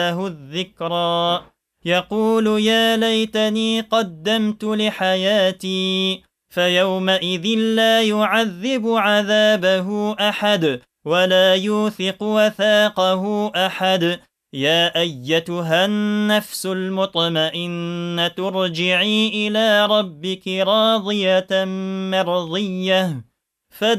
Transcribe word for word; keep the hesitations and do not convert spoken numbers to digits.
له الذكرى يقول يا ليتني قدمت لحياتي فيومئذ لا يعذب عذابه أحد ولا يوثق وثاقه أحد يا أيتها النفس المطمئنة ارجعي إلى ربك راضية مرضية